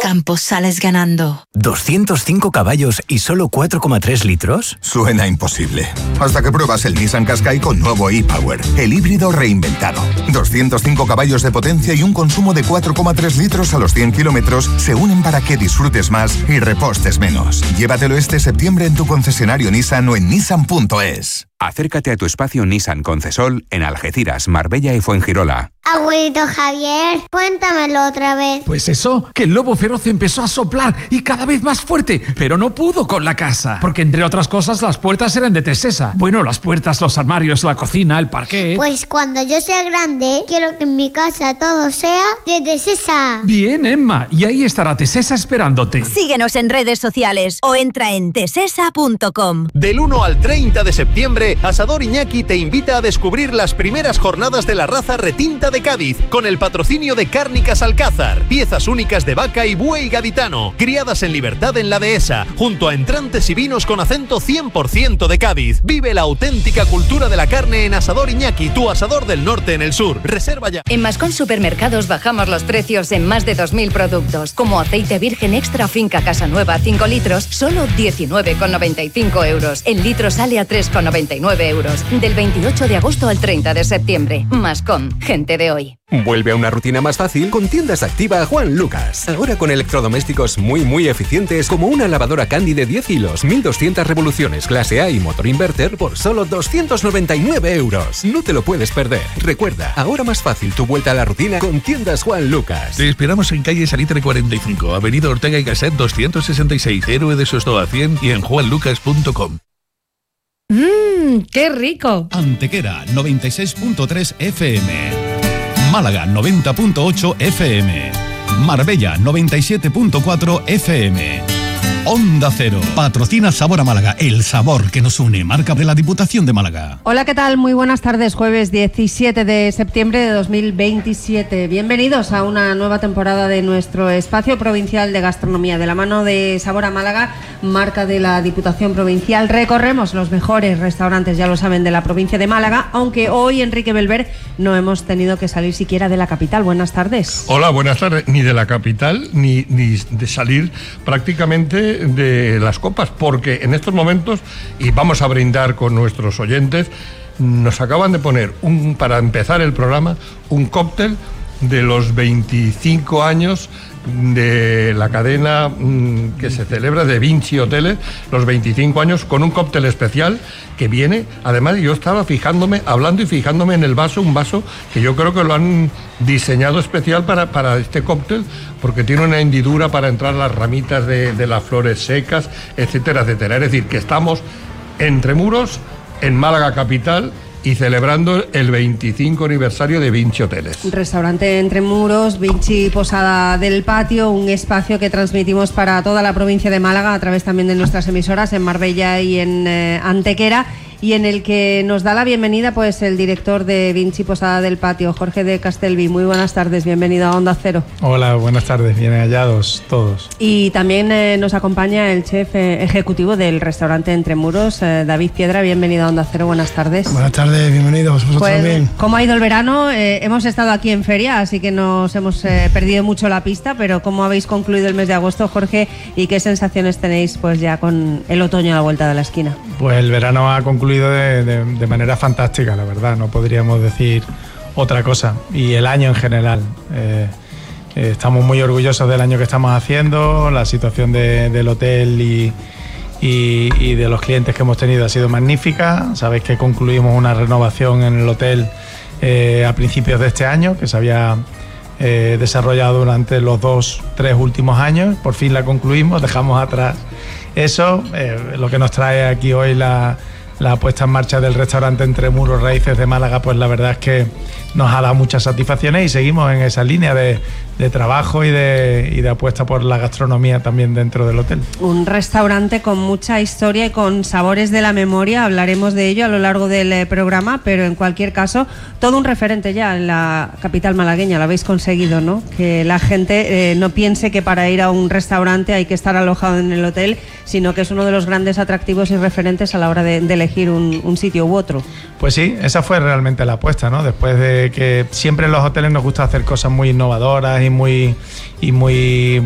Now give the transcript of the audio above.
Campos sales ganando. ¿205 caballos y solo 4,3 litros? Suena imposible. Hasta que pruebas el Nissan Qashqai con nuevo e-Power, el híbrido reinventado. 205 caballos de potencia y un consumo de 4,3 litros a los 100 kilómetros se unen para que disfrutes más y repostes menos. Llévatelo este septiembre en tu concesionario Nissan o en nissan.es. Acércate a tu espacio Nissan Concesol en Algeciras, Marbella y Fuengirola. Abuelito Javier, cuéntamelo otra vez. Pues eso, que el lobo feroz empezó a soplar y cada vez más fuerte, pero no pudo con la casa, porque entre otras cosas las puertas eran de Tesesa. Bueno, las puertas, los armarios, la cocina, el parquet. Pues cuando yo sea grande, quiero que en mi casa todo sea de Tesesa. Bien, Emma, y ahí estará Tesesa esperándote. Síguenos en redes sociales o entra en tesesa.com. Del 1 al 30 de septiembre, Asador Iñaki te invita a descubrir las primeras jornadas de la raza retinta de Cádiz, con el patrocinio de Cárnicas Alcázar, piezas únicas de vaca y buey gaditano, criadas en libertad en la dehesa, junto a entrantes y vinos con acento 100% de Cádiz. Vive la auténtica cultura de la carne en Asador Iñaki, tu asador del norte en el sur. Reserva ya. En Mascón Supermercados bajamos los precios en más de 2.000 productos, como aceite virgen extra finca Casa Nueva 5 litros, solo 19,95 euros. El litro sale a 3,99 euros. Del 28 de agosto al 30 de septiembre. Mascón, gente de hoy. Vuelve a una rutina más fácil con tiendas Activa Juan Lucas. Ahora con electrodomésticos muy eficientes como una lavadora Candy de 10 hilos, 1200 revoluciones clase A y motor inverter por solo 299 euros. No te lo puedes perder. Recuerda, ahora más fácil tu vuelta a la rutina con tiendas Juan Lucas. Te esperamos en calle Salitre 45, avenida Ortega y Gasset 266, Héroe de Sostoa 100 y en juanlucas.com. ¡Qué rico! Antequera 96.3 FM. Málaga 90.8 FM. Marbella 97.4 FM. Onda Cero. Patrocina Sabor a Málaga, el sabor que nos une. Marca de la Diputación de Málaga. Hola, ¿qué tal? Muy buenas tardes. Jueves 17 de septiembre de 2027. Bienvenidos a una nueva temporada de nuestro espacio provincial de gastronomía. De la mano de Sabor a Málaga, marca de la Diputación Provincial, recorremos los mejores restaurantes, ya lo saben, de la provincia de Málaga, aunque hoy, Enrique Belver, no hemos tenido que salir siquiera de la capital. Buenas tardes. Hola, buenas tardes. Ni de la capital, ni de salir prácticamente de las copas, porque en estos momentos, y vamos a brindar con nuestros oyentes, nos acaban de poner, para empezar el programa, un cóctel de los 25 años de la cadena que se celebra de Vinci Hoteles, los 25 años, con un cóctel especial que viene, además yo estaba hablando y fijándome en el vaso, un vaso que yo creo que lo han diseñado especial para este cóctel, porque tiene una hendidura para entrar las ramitas de las flores secas, etcétera, etcétera. Es decir, que estamos entre muros, en Málaga capital, y celebrando el 25 aniversario de Vinci Hoteles. Restaurante Entre Muros, Vinci Posada del Patio, un espacio que transmitimos para toda la provincia de Málaga a través también de nuestras emisoras en Marbella y en Antequera, y en el que nos da la bienvenida pues el director de Vinci Posada del Patio, Jorge de Castelví. Muy buenas tardes, bienvenido a Onda Cero. Hola, buenas tardes, bien hallados todos. Y también nos acompaña el chef ejecutivo del restaurante Entre Muros, David Piedra. Bienvenido a Onda Cero, buenas tardes. Buenas tardes, bienvenidos vosotros pues, también. ¿Cómo ha ido el verano? Hemos estado aquí en feria, así que nos hemos perdido mucho la pista, pero ¿cómo habéis concluido el mes de agosto, Jorge? ¿Y qué sensaciones tenéis pues ya con el otoño a la vuelta de la esquina? Pues el verano ha concluido de manera fantástica, la verdad, no podríamos decir otra cosa, y el año en general. Estamos muy orgullosos del año que estamos haciendo, la situación del hotel y de los clientes que hemos tenido ha sido magnífica. Sabéis que concluimos una renovación en el hotel a principios de este año, que se había desarrollado durante los 2-3 últimos años. Por fin la concluimos, dejamos atrás eso, lo que nos trae aquí hoy la puesta en marcha del restaurante Entre Muros Raíces de Málaga, pues la verdad es que nos ha dado muchas satisfacciones y seguimos en esa línea de trabajo y de apuesta por la gastronomía también dentro del hotel. Un restaurante con mucha historia y con sabores de la memoria, hablaremos de ello a lo largo del programa, pero en cualquier caso, todo un referente ya en la capital malagueña, lo habéis conseguido, ¿no? Que la gente no piense que para ir a un restaurante hay que estar alojado en el hotel, sino que es uno de los grandes atractivos y referentes a la hora de elegir un sitio u otro. Pues sí, esa fue realmente la apuesta, ¿no? Después de que siempre en los hoteles nos gusta hacer cosas muy innovadoras y muy